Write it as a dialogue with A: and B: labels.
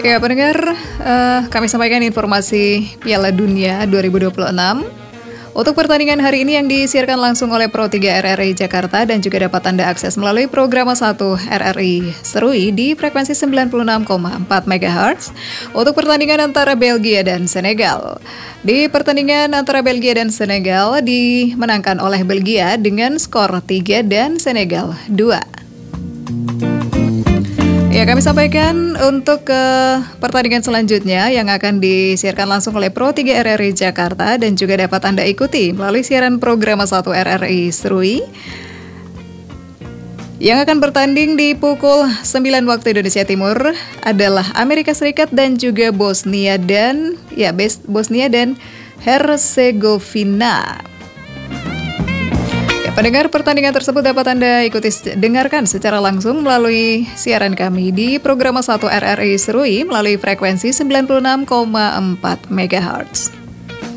A: Ya pendengar, kami sampaikan informasi Piala Dunia 2026. Untuk pertandingan hari ini yang disiarkan langsung oleh Pro 3 RRI Jakarta dan juga dapat Anda akses melalui program 1 RRI Serui di frekuensi 96,4 MHz untuk pertandingan antara Belgia dan Senegal. Di pertandingan antara Belgia dan Senegal dimenangkan oleh Belgia dengan skor 3 dan Senegal 2. Ya, kami sampaikan untuk ke pertandingan selanjutnya yang akan disiarkan langsung oleh Pro 3 RRI Jakarta dan juga dapat Anda ikuti melalui siaran program 1 RRI Serui yang akan bertanding di pukul 9 waktu Indonesia Timur adalah Amerika Serikat dan juga Bosnia dan Herzegovina. Pendengar, pertandingan tersebut dapat Anda ikuti dengarkan secara langsung melalui siaran kami di program 1 RRI Serui melalui frekuensi 96,4 MHz.